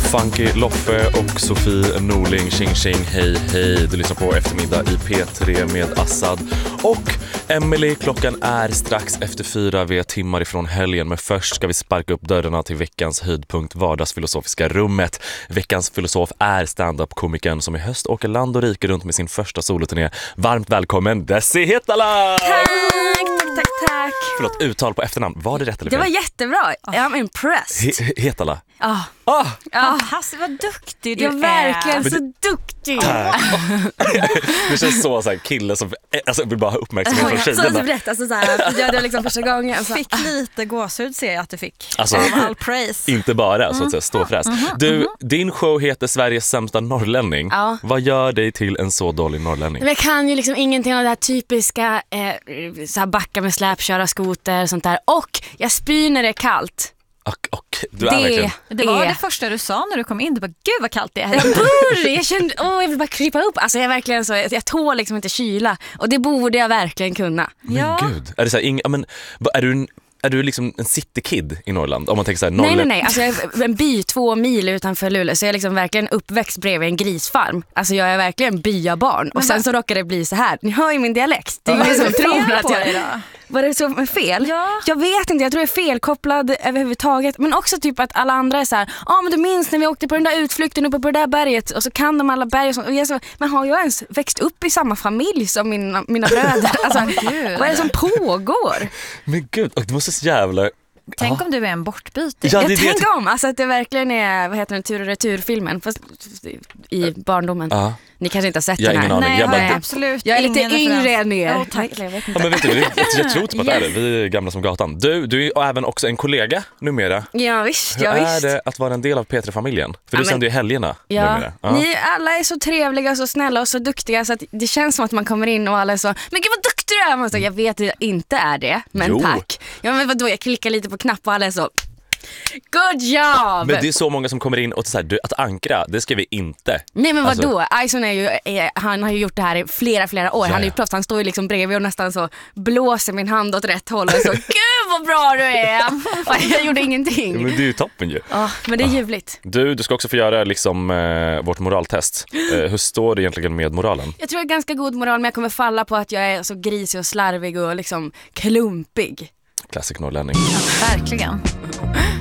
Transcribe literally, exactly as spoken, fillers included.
Funky Loffe och Sofie Norling. Tjing tjing, hej hej. Du lyssnar på Eftermiddag i P tre med Assad och Emily. Klockan är strax efter fyra, vi är timmar ifrån helgen. Men först ska vi sparka upp dörrarna till veckans höjdpunkt, vardagsfilosofiska rummet. Veckans filosof är stand-up-komikern som i höst åker land och rike runt med sin första soloturné. Varmt välkommen Desi Hetala! Tack, tack, tack, tack. Förlåt, uttal på efternamn. Var det rätt eller fel? Det var jättebra. I'm impressed. He- Hetala? Ja. Ah! Ja, Hasse, vad duktig du Jag är verkligen Men så det- duktig. Det känns så så här, kille som alltså, vill bara ha uppmärksamhet från Så tjejerna. berätta så här, jag det liksom första gången så. fick lite gåshud, ser jag att du fick. Alltså, Av all praise. inte bara så att säga ståfräs. Du, din show heter Sveriges sämsta norrlänning. Ja. Vad gör dig till en så dålig norrlänning? Men jag kan ju liksom ingenting av det här typiska eh, så här backa med släp, köra skoter och sånt där. Och jag spyr när det är kallt. Och, och du är Det verkligen... Det var är... det första du sa när du kom in. Du bara, gud vad kallt det är. Jag bor, jag kände, åh jag vill bara krypa upp. Alltså jag är verkligen så, jag, jag tål liksom inte kyla. Och det borde jag verkligen kunna. Ja. Men gud, är det så här, ing, men, är du en, är du liksom en citykid i Norrland? Om man tänker så här, Nej, Norrland... nej, nej. Alltså, jag är en by två mil utanför Luleå. Så jag är liksom verkligen uppväxt bredvid en grisfarm. Alltså jag är verkligen byabarn. Och sen så råkar det bli så här. Ni hör ju min dialekt. Det är ingen som tror att jag... Då? Var det så fel? Ja. Jag vet inte, jag tror jag är felkopplad överhuvudtaget. Men också typ att alla andra är så här, ja ah, men du minns när vi åkte på den där utflykten uppe på det där berget. Och så kan de alla berg och sånt. Och jag så, men har jag ens växt upp i samma familj som mina, mina bröder? Alltså, Gud. vad är det som pågår? Men gud, och det måste så jävla... Tänk Ja. om du är en bortbyte. Ja, Jag det är det tänker jag om, alltså att det verkligen är, vad heter den, tur och retur-filmen. Fast i barndomen. Ja. Ni kanske inte har sett Jag har den här. ingen aning. Nej, Jag jag bara- har absolut Jag är lite ingen yngre referens. än er. Oh, tack. Jag vet Ja, inte. men vet du, jag, jag tror inte på att det är det. Vi är gamla som gatan. Du, du är ju även också en kollega numera. Ja visst, Hur ja är visst. det att vara en del av P tre-familjen? För du Ja, sänder men- ju helgerna Ja. numera. Ja. Ni alla är så trevliga och så snälla och så duktiga så att det känns som att man kommer in och alla är så, men gud vad duktig du är. Man säger, jag vet att jag inte är det, men Jo. tack. Ja men vadå, jag klickar lite på knapp och alla är så, good job! Men det är så många som kommer in och så här, du, att ankra, det ska vi inte. Nej men Alltså- vadå, Ison är ju, är, han har ju gjort det här i flera flera år. Ja, Han är ju ja. proffs, han står ju liksom bredvid och nästan så blåser min hand åt rätt håll och så, gud vad bra du är! Och jag gjorde ingenting. Men det är ju toppen ju. Ja, men det är ljuvligt. Du, du ska också få göra liksom eh, vårt moraltest. Eh, hur står det egentligen med moralen? Jag tror jag är ganska god moral, men jag kommer falla på att jag är så grisig och slarvig och liksom klumpig. Classic norrlänning. Verkligen.